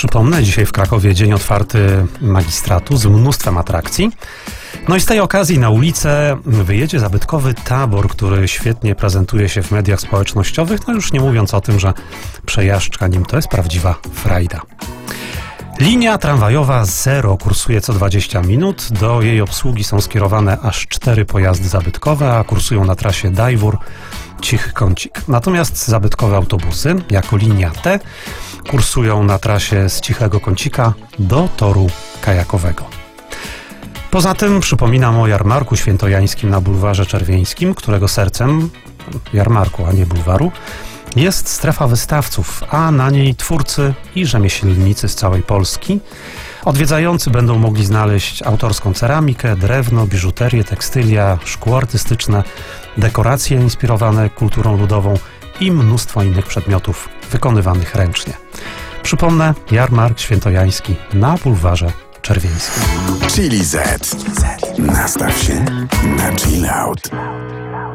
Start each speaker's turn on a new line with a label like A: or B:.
A: Przypomnę, dzisiaj w Krakowie dzień otwarty magistratu z mnóstwem atrakcji. No i z tej okazji na ulicę wyjedzie zabytkowy tabor, który świetnie prezentuje się w mediach społecznościowych, no już nie mówiąc o tym, że przejażdżka nim to jest prawdziwa frajda. Linia tramwajowa 0 kursuje co 20 minut. Do jej obsługi są skierowane aż 4 pojazdy zabytkowe, a kursują na trasie Dajwór, Cichy Kącik. Natomiast zabytkowe autobusy, jako linia T, kursują na trasie z Cichego Kącika do toru kajakowego. Poza tym przypominam o jarmarku świętojańskim na bulwarze Czerwieńskim, którego sercem jarmarku, a nie bulwaru, jest strefa wystawców, a na niej twórcy i rzemieślnicy z całej Polski. Odwiedzający będą mogli znaleźć autorską ceramikę, drewno, biżuterię, tekstylia, szkło artystyczne, dekoracje inspirowane kulturą ludową i mnóstwo innych przedmiotów wykonywanych ręcznie. Przypomnę, jarmark świętojański na bulwarze Czerwieńskim.
B: Chili Z. Nastaw się na chill out.